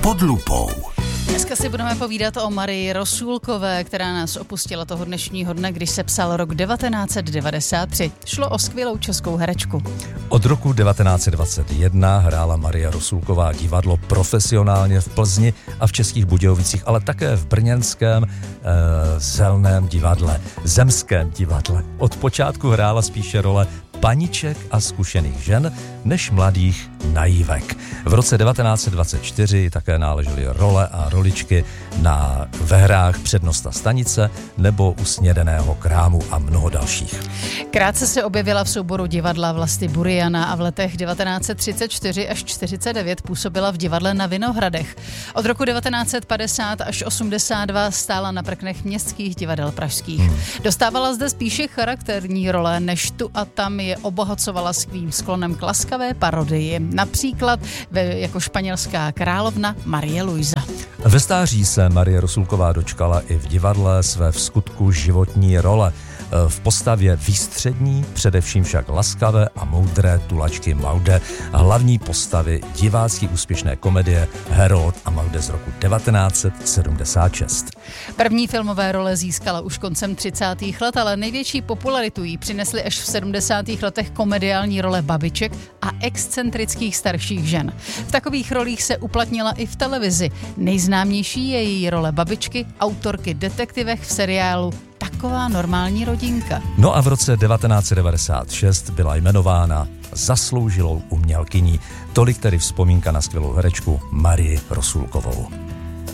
Pod lupou. Dneska si budeme povídat o Marii Rosůlkové, která nás opustila toho dnešního dne, když se psal rok 1993. Šlo o skvělou českou herečku. Od roku 1921 hrála Marie Rosůlková divadlo profesionálně v Plzni a v Českých Budějovicích, ale také v brněnském Zelném divadle, Zemském divadle. Od počátku hrála spíše role paniček a zkušených žen než mladých naivek. V roce 1924 také náležely role a roličky ve hrách Přednosta stanice nebo U snědeného krámu a mnoho dalších. Krátce se objevila v souboru divadla Vlasty Buriana a v letech 1934 až 1949 působila v divadle na Vinohradech. Od roku 1950 až 1982 stála na prknech městských divadel pražských. Dostávala zde spíše charakterní role, než tu a tam je obohacovala svým sklonem k laskavé parodii. Například jako španělská královna Marie Luisa. Ve stáří se Marie Rosůlková dočkala i v divadle své vskutku životní role. V postavě výstřední, především však laskavé a moudré tulačky Maude, hlavní postavy divácky úspěšné komedie Herold a Maude z roku 1976. První filmové role získala už koncem 30. let, ale největší popularitu jí přinesly až v 70. letech komediální role babiček a excentrických starších žen. V takových rolích se uplatnila i v televizi. Nejznámější je její role babičky, autorky detektivech v seriálu Taková normální rodinka. No a v roce 1996 byla jmenována zasloužilou umělkyní. Tolik tedy vzpomínka na skvělou herečku Marii Rosůlkovou.